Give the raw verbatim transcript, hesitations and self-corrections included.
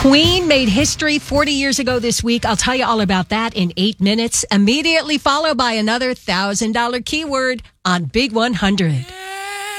Queen made history forty years ago this week. I'll tell you all about that in eight minutes, immediately followed by another one thousand dollars keyword on Big one hundred.